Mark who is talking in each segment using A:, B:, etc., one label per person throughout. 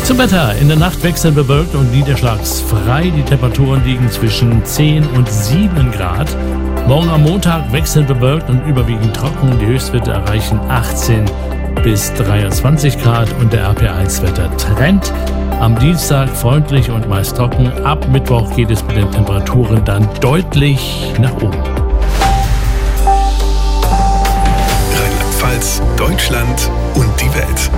A: Zum Wetter. In der Nacht wechselnd bewölkt und niederschlagsfrei. Die Temperaturen liegen zwischen 10 und 7 Grad. Morgen am Montag wechselnd bewölkt und überwiegend trocken. Die Höchstwerte erreichen 18 bis 23 Grad und der RP1-Wettertrend. Am Dienstag freundlich und meist trocken. Ab Mittwoch geht es mit den Temperaturen dann deutlich nach oben.
B: Rheinland-Pfalz, Deutschland und die Welt.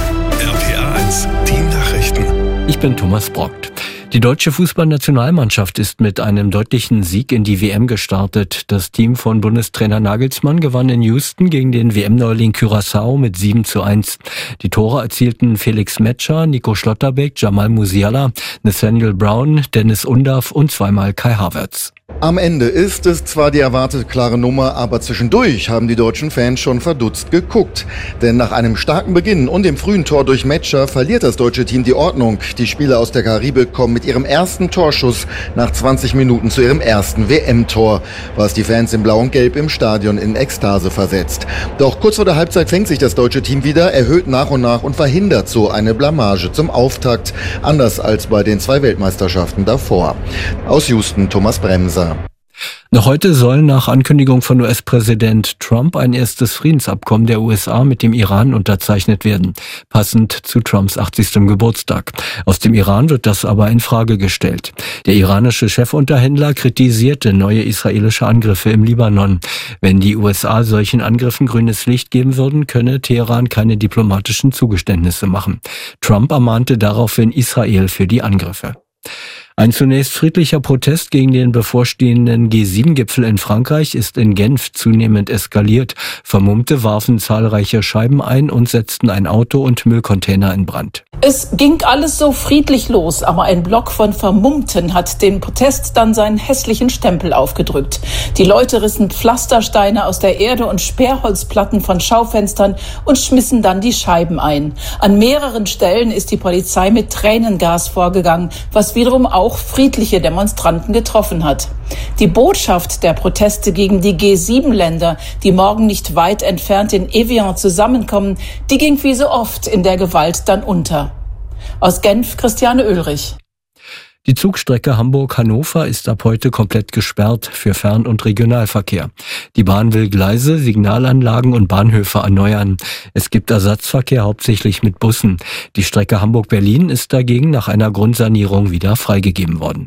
B: RPA1, die Nachrichten.
C: Ich bin Thomas Brockt. Die deutsche Fußballnationalmannschaft ist mit einem deutlichen Sieg in die WM gestartet. Das Team von Bundestrainer Nagelsmann gewann in Houston gegen den WM-Neuling Curaçao mit 7:1. Die Tore erzielten Felix Metscher, Nico Schlotterbeck, Jamal Musiala, Nathaniel Brown, Dennis Undav und zweimal Kai Havertz.
D: Am Ende ist es zwar die erwartete klare Nummer, aber zwischendurch haben die deutschen Fans schon verdutzt geguckt. Denn nach einem starken Beginn und dem frühen Tor durch Metscher verliert das deutsche Team die Ordnung. Die Spieler aus der Karibik kommen mit ihrem ersten Torschuss nach 20 Minuten zu ihrem ersten WM-Tor, was die Fans in Blau und Gelb im Stadion in Ekstase versetzt. Doch kurz vor der Halbzeit fängt sich das deutsche Team wieder, erhöht nach und nach und verhindert so eine Blamage zum Auftakt, anders als bei den 2 Weltmeisterschaften davor. Aus Houston, Thomas Bremser.
C: Noch heute soll nach Ankündigung von US-Präsident Trump ein erstes Friedensabkommen der USA mit dem Iran unterzeichnet werden, passend zu Trumps 80. Geburtstag. Aus dem Iran wird das aber in Frage gestellt. Der iranische Chefunterhändler kritisierte neue israelische Angriffe im Libanon. Wenn die USA solchen Angriffen grünes Licht geben würden, könne Teheran keine diplomatischen Zugeständnisse machen. Trump ermahnte daraufhin Israel für die Angriffe. Ein zunächst friedlicher Protest gegen den bevorstehenden G7-Gipfel in Frankreich ist in Genf zunehmend eskaliert. Vermummte warfen zahlreiche Scheiben ein und setzten ein Auto und Müllcontainer in Brand.
E: Es ging alles so friedlich los, aber ein Block von Vermummten hat dem Protest dann seinen hässlichen Stempel aufgedrückt. Die Leute rissen Pflastersteine aus der Erde und Sperrholzplatten von Schaufenstern und schmissen dann die Scheiben ein. An mehreren Stellen ist die Polizei mit Tränengas vorgegangen, was wiederum auch friedliche Demonstranten getroffen hat. Die Botschaft der Proteste gegen die G7-Länder, die morgen nicht weit entfernt in Evian zusammenkommen, die ging wie so oft in der Gewalt dann unter. Aus Genf, Christiane Oehlrich.
C: Die Zugstrecke Hamburg-Hannover ist ab heute komplett gesperrt für Fern- und Regionalverkehr. Die Bahn will Gleise, Signalanlagen und Bahnhöfe erneuern. Es gibt Ersatzverkehr hauptsächlich mit Bussen. Die Strecke Hamburg-Berlin ist dagegen nach einer Grundsanierung wieder freigegeben worden.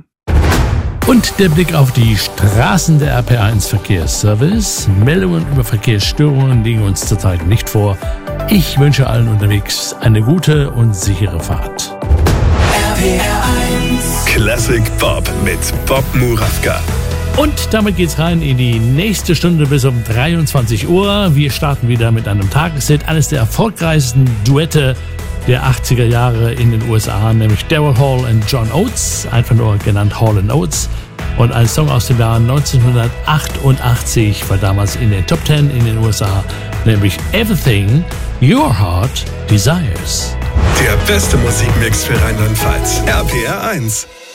A: Und der Blick auf die Straßen der RP1 Verkehrsservice. Meldungen über Verkehrsstörungen liegen uns zurzeit nicht vor. Ich wünsche allen unterwegs eine gute und sichere Fahrt.
B: RPR1 Classic Pop mit Bob Murawka.
A: Und damit geht's rein in die nächste Stunde bis um 23 Uhr. Wir starten wieder mit einem Tageshit. Eines der erfolgreichsten Duette der 80er Jahre in den USA, nämlich Daryl Hall und John Oates, einfach nur genannt Hall & Oates. Und ein Song aus dem Jahr 1988 war damals in den Top 10 in den USA, nämlich Everything Your Heart Desires.
B: Der beste Musikmix für Rheinland-Pfalz. RPR1.